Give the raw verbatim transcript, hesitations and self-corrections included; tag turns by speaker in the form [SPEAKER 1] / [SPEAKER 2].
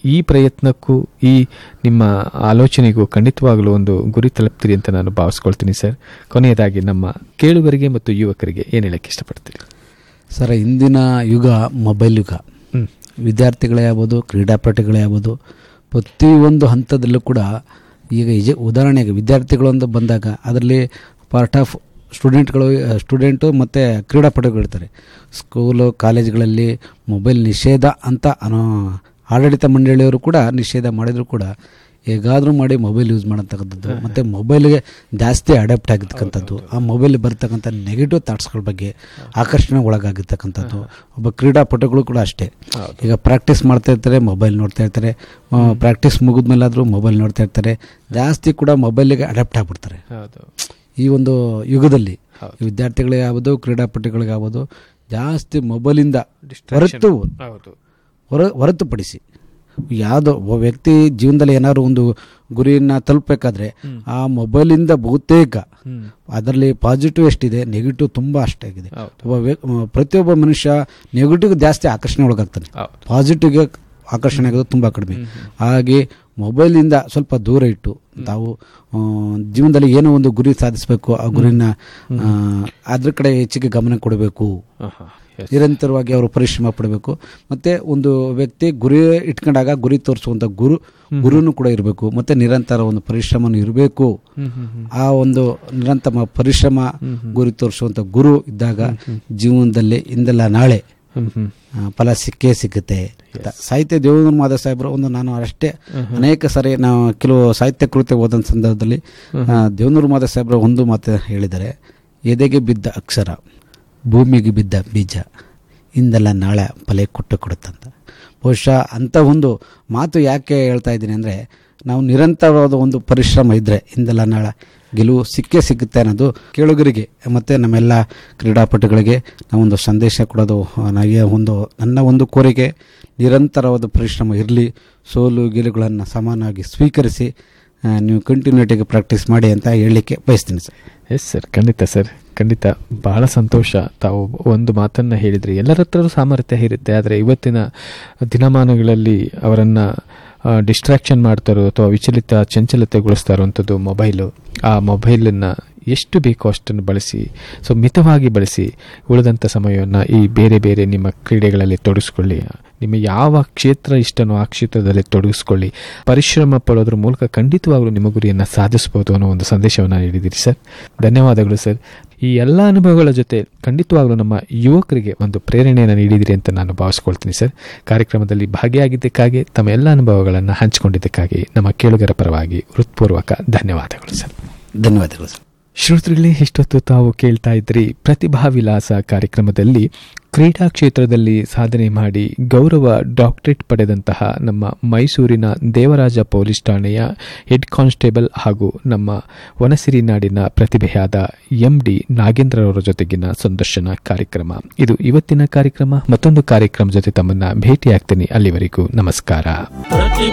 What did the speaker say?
[SPEAKER 1] ಈ ಪ್ರಯತ್ನಕ್ಕೂ ಈ ನಿಮ್ಮ ಆಲೋಚನೆಗೂ ಖಂಡಿತವಾಗಲೂ ಒಂದು ಗುರಿ ತಲುಪ್ತೀರಿ ಅಂತ ನಾನು ಭಾವಿಸ್ಕೊಳ್ತೀನಿ ಸರ್. ಕೊನೆಯದಾಗಿ ನಮ್ಮ ಕೇಳುಗರಿಗೆ ಮತ್ತು ಯುವಕರಿಗೆ ಏನು ಹೇಳಕ್ಕೆ ಇಷ್ಟಪಡ್ತೀರಿ
[SPEAKER 2] ಸರ್? ಇಂದಿನ ಯುಗ ಮೊಬೈಲ್ ಯುಗ. ವಿದ್ಯಾರ್ಥಿಗಳೇ ಆಗ್ಬೋದು, ಕ್ರೀಡಾಪಟುಗಳೇ ಆಗ್ಬೋದು, ಪ್ರತಿಯೊಂದು ಹಂತದಲ್ಲೂ ಕೂಡ ಈಗ ಇಜ ಉದಾಹರಣೆಗೆ ವಿದ್ಯಾರ್ಥಿಗಳು ಅಂತ ಬಂದಾಗ ಅದರಲ್ಲಿ ಪಾರ್ಟ್ ಆಫ್ ಸ್ಟೂಡೆಂಟ್ಗಳು ಸ್ಟೂಡೆಂಟು ಮತ್ತು ಕ್ರೀಡಾಪಟುಗಳಿರ್ತಾರೆ. ಸ್ಕೂಲು ಕಾಲೇಜ್ಗಳಲ್ಲಿ ಮೊಬೈಲ್ ನಿಷೇಧ ಅಂತ ಅನ್ನೋ ಆಡಳಿತ ಮಂಡಳಿಯವರು ಕೂಡ ನಿಷೇಧ ಮಾಡಿದರೂ ಕೂಡ ಹೇಗಾದರೂ ಮಾಡಿ ಮೊಬೈಲ್ ಯೂಸ್ ಮಾಡತಕ್ಕಂಥದ್ದು ಮತ್ತು ಮೊಬೈಲ್ಗೆ ಜಾಸ್ತಿ ಅಡಾಪ್ಟ್ ಆಗಿರ್ತಕ್ಕಂಥದ್ದು, ಆ ಮೊಬೈಲ್ ಬರ್ತಕ್ಕಂಥ ನೆಗೆಟಿವ್ ಥಾಟ್ಸ್ಗಳ ಬಗ್ಗೆ ಆಕರ್ಷಣೆ ಒಳಗಾಗಿರ್ತಕ್ಕಂಥದ್ದು. ಒಬ್ಬ ಕ್ರೀಡಾಪಟುಗಳು ಕೂಡ ಅಷ್ಟೇ, ಈಗ ಪ್ರಾಕ್ಟೀಸ್ ಮಾಡ್ತಾ ಇರ್ತಾರೆ, ಮೊಬೈಲ್ ನೋಡ್ತಾ ಇರ್ತಾರೆ, ಪ್ರಾಕ್ಟೀಸ್ ಮುಗಿದ್ಮೇಲಾದರೂ ಮೊಬೈಲ್ ನೋಡ್ತಾ ಇರ್ತಾರೆ, ಜಾಸ್ತಿ ಕೂಡ ಮೊಬೈಲಿಗೆ ಅಡಾಪ್ಟ್ ಆಗಿಬಿಡ್ತಾರೆ. ಈ ಒಂದು ಯುಗದಲ್ಲಿ ವಿದ್ಯಾರ್ಥಿಗಳಿಗೆ ಆಗ್ಬೋದು, ಕ್ರೀಡಾಪಟುಗಳಿಗೆ ಆಗ್ಬೋದು, ಜಾಸ್ತಿ ಮೊಬೈಲಿಂದ ಹೊರತು ಹೊರ ಹೊರತುಪಡಿಸಿ ಯಾವುದೋ ಒಬ್ಬ ವ್ಯಕ್ತಿ ಜೀವನದಲ್ಲಿ ಏನಾದ್ರು ಒಂದು ಗುರಿಯನ್ನು ತಲುಪಬೇಕಾದ್ರೆ ಆ ಮೊಬೈಲಿಂದ ಬಹುತೇಕ ಅದರಲ್ಲಿ ಪಾಸಿಟಿವ್ ಎಷ್ಟಿದೆ, ನೆಗೆಟಿವ್ ತುಂಬ ಅಷ್ಟಾಗಿದೆ. ಒಬ್ಬ ಪ್ರತಿಯೊಬ್ಬ ಮನುಷ್ಯ ನೆಗೆಟಿವ್ಗೆ ಜಾಸ್ತಿ ಆಕರ್ಷಣೆ ಒಳಗಾಗ್ತಾನೆ, ಪಾಸಿಟಿವ್ಗೆ ಆಕರ್ಷಣೆ ಆಗೋದು ತುಂಬ ಕಡಿಮೆ. ಹಾಗೆ ಮೊಬೈಲಿಂದ ಸ್ವಲ್ಪ ದೂರ ಇಟ್ಟು ತಾವು ಜೀವನದಲ್ಲಿ ಏನೋ ಒಂದು ಗುರಿ ಸಾಧಿಸಬೇಕು, ಆ ಗುರಿನ ಅದ್ರ ಕಡೆ ಹೆಚ್ಚಿಗೆ ಗಮನ ಕೊಡಬೇಕು, ನಿರಂತರವಾಗಿ ಅವರು ಪರಿಶ್ರಮ ಪಡಬೇಕು. ಮತ್ತು ಒಂದು ವ್ಯಕ್ತಿ ಗುರಿ ಇಟ್ಕೊಂಡಾಗ ಗುರಿ ತೋರಿಸುವಂಥ ಗುರು ಗುರುನು ಕೂಡ ಇರಬೇಕು, ಮತ್ತು ನಿರಂತರ ಒಂದು ಪರಿಶ್ರಮನೂ ಇರಬೇಕು. ಆ ಒಂದು ನಿರಂತರ ಪರಿಶ್ರಮ ಗುರಿ ತೋರಿಸುವಂಥ ಗುರು ಇದ್ದಾಗ ಜೀವನದಲ್ಲಿ ಇಂದೆಲ್ಲ ನಾಳೆ ಫಲ ಸಿಕ್ಕೇ ಸಿಗುತ್ತೆ. ಸಾಹಿತ್ಯ ದೇವೇಂದ್ರ ಮಾಧವ ಸಾಹೇಬರು ಒಂದು ನಾನು ಅಷ್ಟೇ ಅನೇಕ ಸಾರಿ ನಾವು ಕೆಲವು ಸಾಹಿತ್ಯ ಕೃತ್ಯ ಓದಂಥ ಸಂದರ್ಭದಲ್ಲಿ ದೇವೇಂದ್ರ ಮಾಧವ ಸಾಹೇಬರು ಒಂದು ಮಾತು ಹೇಳಿದ್ದಾರೆ, ಎದೆಗೆ ಬಿದ್ದ ಅಕ್ಷರ ಭೂಮಿಗೆ ಬಿದ್ದ ಬೀಜ ಇಂದೆಲ್ಲ ನಾಳೆ ಫಲ ಕೊಟ್ಟು ಕೊಡುತ್ತಂತ. ಬಹುಶಃ ಅಂಥ ಒಂದು ಮಾತು ಯಾಕೆ ಹೇಳ್ತಾ ಇದ್ದೀನಿ ಅಂದರೆ, ನಾವು ನಿರಂತರವಾದ ಒಂದು ಪರಿಶ್ರಮ ಇದ್ದರೆ ಇಂದೆಲ್ಲ ನಾಳೆ ಗೆಲುವು ಸಿಕ್ಕೇ ಸಿಗುತ್ತೆ ಅನ್ನೋದು ಕೇಳುಗರಿಗೆ ಮತ್ತು ನಮ್ಮೆಲ್ಲ ಕ್ರೀಡಾಪಟುಗಳಿಗೆ ನಾವೊಂದು ಸಂದೇಶ ಕೊಡೋದು ನನಗೆ ಒಂದು ನನ್ನ ಒಂದು ಕೋರಿಕೆ. ನಿರಂತರವಾದ ಪರಿಶ್ರಮ ಇರಲಿ, ಸೋಲು ಗೆಲುವುಗಳನ್ನು ಸಮಾನವಾಗಿ ಸ್ವೀಕರಿಸಿ ನೀವು ಕಂಟಿನ್ಯೂಟಿಗೆ ಪ್ರಾಕ್ಟೀಸ್ ಮಾಡಿ ಅಂತ ಹೇಳಲಿಕ್ಕೆ ಬಯಸ್ತೀನಿ ಸರ್.
[SPEAKER 1] ಎಸ್ ಸರ್, ಖಂಡಿತ ಸರ್, ಖಂಡಿತ ಬಹಳ ಸಂತೋಷ. ತಾವು ಒಂದು ಮಾತನ್ನು ಹೇಳಿದ್ರಿ, ಎಲ್ಲರ ಹತ್ರ ಸಾಮರ್ಥ್ಯ ಇರುತ್ತೆ, ಆದರೆ ಇವತ್ತಿನ ದಿನಮಾನಗಳಲ್ಲಿ ಅವರನ್ನು ಡಿಸ್ಟ್ರಾಕ್ಷನ್ ಮಾಡ್ತಾರೋ ಅಥವಾ ವಿಚಲಿತ ಚಂಚಲತೆಗೊಳಿಸ್ತಾ ಇರುವಂಥದ್ದು ಮೊಬೈಲು. ಆ ಮೊಬೈಲನ್ನು ಎಷ್ಟು ಬೇಕೋ ಅಷ್ಟನ್ನು ಬಳಸಿ, ಸೊ ಮಿತವಾಗಿ ಬಳಸಿ, ಉಳಿದಂಥ ಸಮಯವನ್ನು ಈ ಬೇರೆ ಬೇರೆ ನಿಮ್ಮ ಕ್ರೀಡೆಗಳಲ್ಲಿ ತೊಡಗಿಸ್ಕೊಳ್ಳಿ. ನಿಮ್ಮ ಯಾವ ಕ್ಷೇತ್ರ ಇಷ್ಟನೋ ಆ ಕ್ಷೇತ್ರದಲ್ಲಿ ತೊಡಗಿಸ್ಕೊಳ್ಳಿ. ಪರಿಶ್ರಮ ಪಡೋದ್ರ ಮೂಲಕ ಖಂಡಿತವಾಗಲೂ ನಿಮ್ಮ ಗುರಿಯನ್ನು ಸಾಧಿಸ್ಬೋದು ಅನ್ನೋ ಒಂದು ಸಂದೇಶವನ್ನು ನೀಡಿದ್ದೀರಿ ಸರ್. ಧನ್ಯವಾದಗಳು ಸರ್. ಈ ಎಲ್ಲ ಅನುಭವಗಳ ಜೊತೆ ಖಂಡಿತವಾಗಲೂ ನಮ್ಮ ಯುವಕರಿಗೆ ಒಂದು ಪ್ರೇರಣೆಯನ್ನು ನೀಡಿದಿರಿ ಅಂತ ನಾನು ಭಾವಿಸ್ಕೊಳ್ತೀನಿ ಸರ್. ಕಾರ್ಯಕ್ರಮದಲ್ಲಿ ಭಾಗಿಯಾಗಿದ್ದಕ್ಕಾಗಿ, ತಮ್ಮ ಎಲ್ಲ ಅನುಭವಗಳನ್ನು ಹಂಚಿಕೊಂಡಿದ್ದಕ್ಕಾಗಿ ನಮ್ಮ ಕೇಳುಗರ ಪರವಾಗಿ ಹೃತ್ಪೂರ್ವಕ ಧನ್ಯವಾದಗಳು ಸರ್.
[SPEAKER 2] ಧನ್ಯವಾದಗಳು ಸರ್.
[SPEAKER 1] ಶ್ರೋತೃಗಳೇ, ಇಷ್ಟೊತ್ತು ತಾವು ಕೇಳ್ತಾ ಇದ್ರಿ ಪ್ರತಿಭಾ ವಿಲಾಸ ಕಾರ್ಯಕ್ರಮದಲ್ಲಿ ಕ್ರೀಡಾ ಕ್ಷೇತ್ರದಲ್ಲಿ ಸಾಧನೆ ಮಾಡಿ ಗೌರವ ಡಾಕ್ಟರೇಟ್ ಪಡೆದಂತಹ ನಮ್ಮ ಮೈಸೂರಿನ ದೇವರಾಜ ಪೊಲೀಸ್ ಠಾಣೆಯ ಹೆಡ್ ಕಾನ್ಸ್ಟೇಬಲ್ ಹಾಗೂ ನಮ್ಮ ವನಸಿರಿ ನಾಡಿನ ಪ್ರತಿಭೆಯಾದ ಎಂ ಡಿ ನಾಗೇಂದ್ರರವರ ಜೊತೆಗಿನ ಸಂದರ್ಶನ ಕಾರ್ಯಕ್ರಮ ಇದು ಇವತ್ತಿನ ಕಾರ್ಯಕ್ರಮ. ಮತ್ತೊಂದು ಕಾರ್ಯಕ್ರಮ ಜೊತೆ ತಮ್ಮನ್ನ ಭೇಟಿಯಾಗ್ತೀನಿ. ಅಲ್ಲಿವರೆಗೂ ನಮಸ್ಕಾರ.